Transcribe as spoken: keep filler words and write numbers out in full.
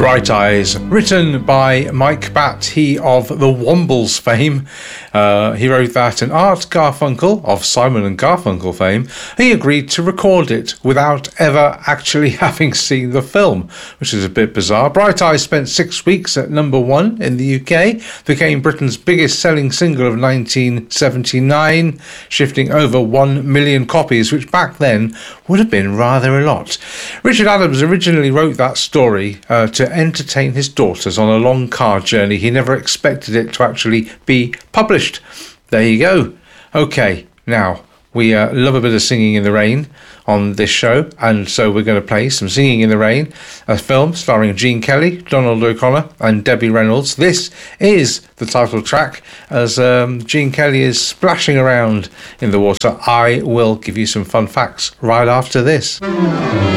Bright Eyes, written by Mike Batt, he of the Wombles fame. Uh, he wrote that, and Art Garfunkel, of Simon and Garfunkel fame, he agreed to record it without ever actually having seen the film, which is a bit bizarre. Bright Eyes spent six weeks at number one in the U K, became Britain's biggest selling single of nineteen seventy-nine, shifting over one million copies, which back then would have been rather a lot. Richard Adams originally wrote that story uh, to entertain his daughters on a long car journey. He never expected it to actually be published. There you go. Okay, now, we uh, love a bit of Singing in the Rain on this show, and so we're going to play some Singing in the Rain, a film starring Gene Kelly, Donald O'Connor and Debbie Reynolds. This is the title track as um, Gene Kelly is splashing around in the water. I will give you some fun facts right after this.